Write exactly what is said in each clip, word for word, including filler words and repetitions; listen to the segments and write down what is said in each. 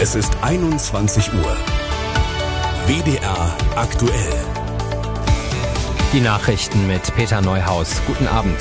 Es ist einundzwanzig Uhr. W D R aktuell. Die Nachrichten mit Peter Neuhaus. Guten Abend.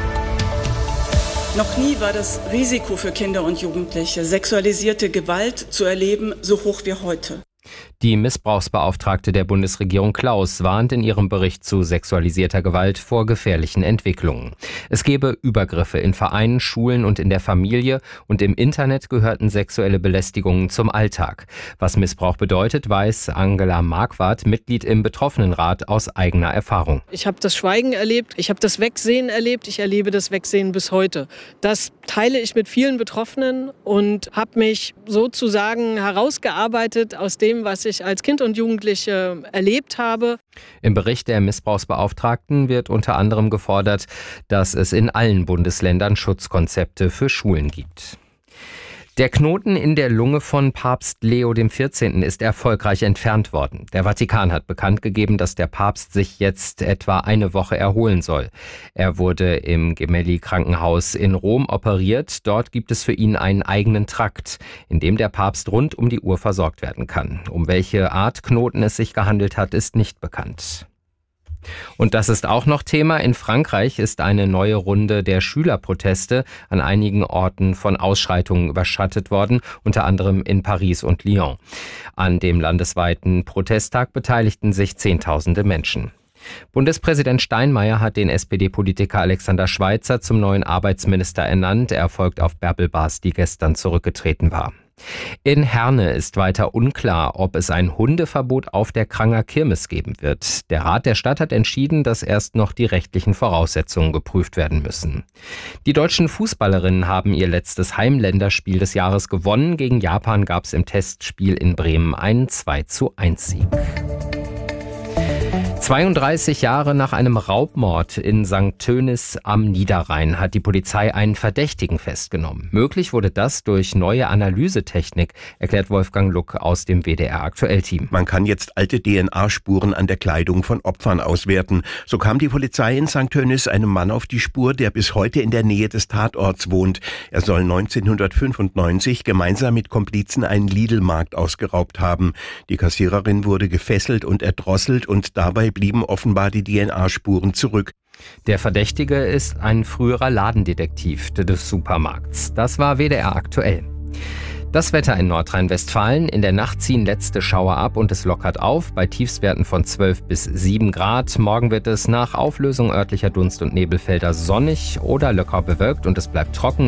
Noch nie war das Risiko für Kinder und Jugendliche, sexualisierte Gewalt zu erleben, so hoch wie heute. Die Missbrauchsbeauftragte der Bundesregierung Klaus warnt in ihrem Bericht zu sexualisierter Gewalt vor gefährlichen Entwicklungen. Es gebe Übergriffe in Vereinen, Schulen und in der Familie, und im Internet gehörten sexuelle Belästigungen zum Alltag. Was Missbrauch bedeutet, weiß Angela Marquardt, Mitglied im Betroffenenrat, aus eigener Erfahrung. Ich habe das Schweigen erlebt, ich habe das Wegsehen erlebt, ich erlebe das Wegsehen bis heute. Das teile ich mit vielen Betroffenen und habe mich sozusagen herausgearbeitet aus dem, was ich als Kind und Jugendliche erlebt habe. Im Bericht der Missbrauchsbeauftragten wird unter anderem gefordert, dass es in allen Bundesländern Schutzkonzepte für Schulen gibt. Der Knoten in der Lunge von Papst Leo der vierzehnte. Ist erfolgreich entfernt worden. Der Vatikan hat bekannt gegeben, dass der Papst sich jetzt etwa eine Woche erholen soll. Er wurde im Gemelli-Krankenhaus in Rom operiert. Dort gibt es für ihn einen eigenen Trakt, in dem der Papst rund um die Uhr versorgt werden kann. Um welche Art Knoten es sich gehandelt hat, ist nicht bekannt. Und das ist auch noch Thema. In Frankreich ist eine neue Runde der Schülerproteste an einigen Orten von Ausschreitungen überschattet worden, unter anderem in Paris und Lyon. An dem landesweiten Protesttag beteiligten sich Zehntausende Menschen. Bundespräsident Steinmeier hat den S P D-Politiker Alexander Schweitzer zum neuen Arbeitsminister ernannt. Er folgt auf Bärbel Bas, die gestern zurückgetreten war. In Herne ist weiter unklar, ob es ein Hundeverbot auf der Kranger Kirmes geben wird. Der Rat der Stadt hat entschieden, dass erst noch die rechtlichen Voraussetzungen geprüft werden müssen. Die deutschen Fußballerinnen haben ihr letztes Heimländerspiel des Jahres gewonnen. Gegen Japan gab es im Testspiel in Bremen einen zwei zu eins Sieg. zweiunddreißig Jahre nach einem Raubmord in Sankt Tönis am Niederrhein hat die Polizei einen Verdächtigen festgenommen. Möglich wurde das durch neue Analysetechnik, erklärt Wolfgang Luck aus dem W D R Aktuell-Team. Man kann jetzt alte D N A-Spuren an der Kleidung von Opfern auswerten. So kam die Polizei in Sankt Tönis einem Mann auf die Spur, der bis heute in der Nähe des Tatorts wohnt. Er soll neunzehnhundertfünfundneunzig gemeinsam mit Komplizen einen Lidl-Markt ausgeraubt haben. Die Kassiererin wurde gefesselt und erdrosselt und dabei blieben offenbar die D N A-Spuren zurück. Der Verdächtige ist ein früherer Ladendetektiv des Supermarkts. Das war W D R aktuell. Das Wetter in Nordrhein-Westfalen. In der Nacht ziehen letzte Schauer ab und es lockert auf bei Tiefstwerten von zwölf bis sieben Grad. Morgen wird es nach Auflösung örtlicher Dunst- und Nebelfelder sonnig oder locker bewölkt und es bleibt trocken.